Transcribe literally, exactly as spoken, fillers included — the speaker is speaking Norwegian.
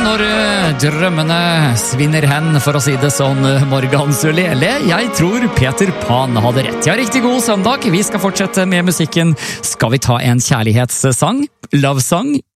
når drømmene svinner hen, for å si det sånn, Morgan Sulele. Jeg tror Peter Pan hadde rett. Ja, riktig god søndag. Vi skal fortsette med musikken. Skal vi ta en kjærlighetssang? Love song?